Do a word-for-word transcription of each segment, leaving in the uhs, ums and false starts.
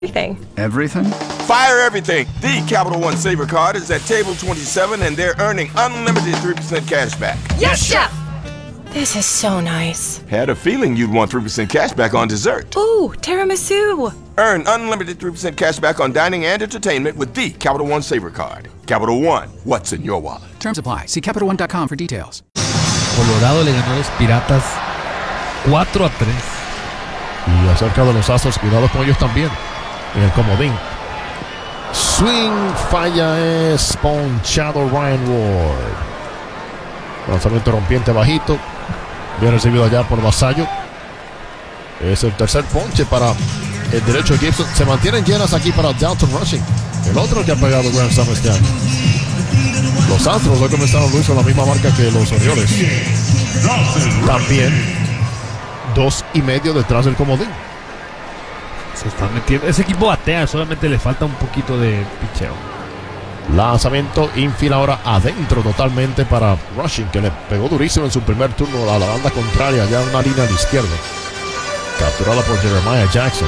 Everything. Everything? Fire everything. The Capital One Saver card is at table twenty-seven and they're earning unlimited three percent cash back. Yes, Chef! This is so nice. Had a feeling you'd want three percent cash back on dessert. Ooh, tiramisu. Earn unlimited three percent cash back on dining and entertainment with the Capital One Saver card. Capital One, what's in your wallet? Terms apply. See Capital One dot com for details. Colorado le ganó a los Piratas cuatro a tres. Y acerca de los Astros, cuidado con ellos también. En el comodín. Swing, falla, es ponchado Ryan Ward. Lanzamiento rompiente bajito. Bien recibido allá por Vasallo. Es el tercer ponche para el derecho de Gibson. Se mantienen llenas aquí para Dalton Rushing, el otro que ha pegado Grand Slam este año. Los Astros hoy comenzaron, Luis, con la misma marca que los Orioles. También dos y medio detrás del comodín. Se están metiendo. Ese equipo batea, solamente le falta un poquito de picheo. Lanzamiento, infield ahora adentro totalmente para Rushing, que le pegó durísimo en su primer turno a la banda contraria, ya en una línea de izquierda. Capturada por Jeremiah Jackson.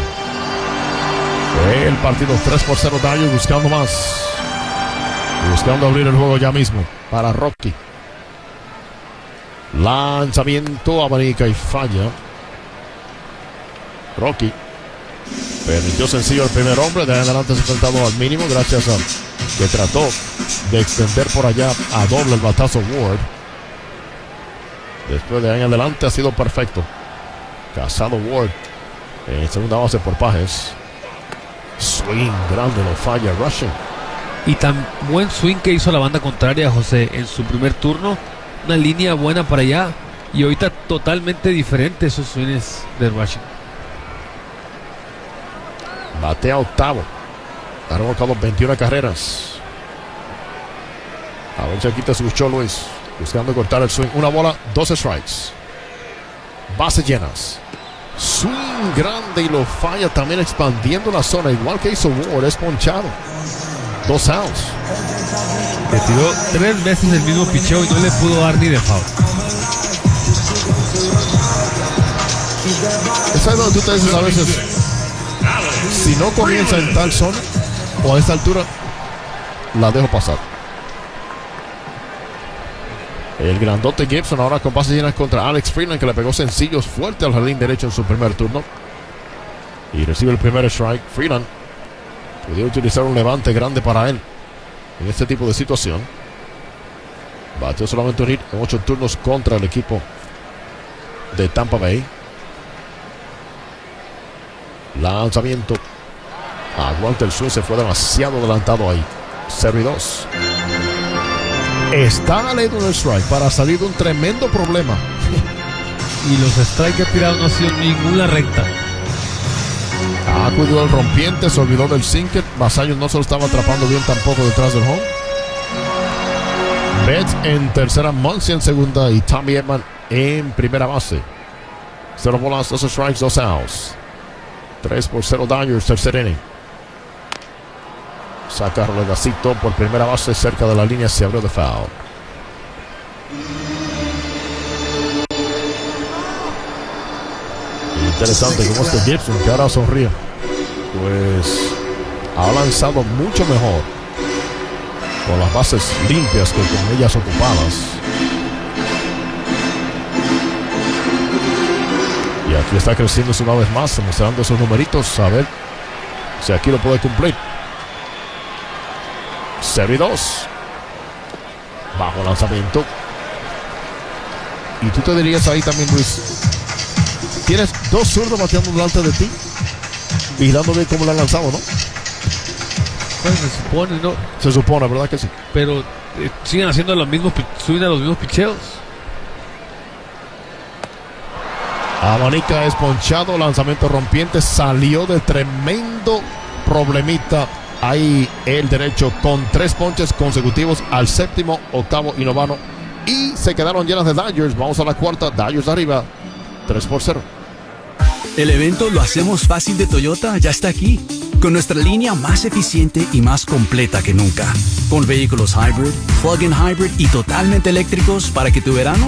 El partido tres por cero, Dodgers buscando más. Buscando abrir el juego ya mismo para Rocky. Lanzamiento, abanica y falla. Rocky permitió sencillo el primer hombre. De ahí en adelante se ha enfrentado al mínimo gracias a que trató de extender por allá a doble el batazo Ward. Después de ahí en adelante ha sido perfecto. Cazado Ward en segunda base por Pajes. Swing grande, lo falla Rushing. Y tan buen swing que hizo la banda contraria, José, en su primer turno. Una línea buena para allá. Y ahorita totalmente diferente esos swings de Rushing. Batea octavo. Ha revocado veintiuna carreras. A ver si quita su show, Luis. Buscando cortar el swing. Una bola, dos strikes. Bases llenas. Swing grande y lo falla, también expandiendo la zona. Igual que hizo Ward, es ponchado. Dos outs. Le tiró tres veces el mismo picheo y no le pudo dar ni de foul. Esa es donde tú te dices a veces, si no comienza en tal zona o a esta altura, la dejo pasar. El grandote Gibson ahora con bases llenas contra Alex Freeland, que le pegó sencillos fuerte al jardín derecho en su primer turno. Y recibe el primer strike. Freeland podría utilizar un levante grande para él en este tipo de situación. Batió solamente un hit en ocho turnos contra el equipo de Tampa Bay. Lanzamiento. Aguanta el swing, se fue demasiado adelantado ahí. cero y dos. Está a leer un strike para salir de un tremendo problema. Y los strikes que ha tirado no ha sido ninguna recta. Ah, cuidó el rompiente, se olvidó del sinker. Vasallo no se lo estaba atrapando bien tampoco detrás del home. Betts en tercera, Muncy en segunda y Tommy Edman en primera base. Cero bolas, dos strikes, dos outs. tres por cero Dodgers, tercer inning. Saca Relegacito por primera base cerca de la línea, se abrió de foul. Interesante como este Gibson, que ahora sonríe, pues ha lanzado mucho mejor con las bases limpias que con ellas ocupadas. Y aquí está creciendo una vez más, mostrando esos numeritos, a ver si aquí lo puede cumplir. cero y dos. Bajo lanzamiento. Y tú te dirías ahí también, Luis, tienes dos zurdos bateando delante de ti, vigilando bien cómo le han lanzado, ¿no? Pues se supone, ¿no? Se supone, ¿verdad que sí? Pero eh, siguen haciendo los mismos, suben a los mismos picheos. Abanica es ponchado, lanzamiento rompiente, salió de tremendo problemita. Ahí el derecho con tres ponches consecutivos al séptimo, octavo y noveno. Y se quedaron llenas de Dodgers. Vamos a la cuarta, Dodgers arriba, tres por cero. El evento Lo Hacemos Fácil de Toyota ya está aquí, con nuestra línea más eficiente y más completa que nunca. Con vehículos hybrid, plug-in hybrid y totalmente eléctricos para que tu verano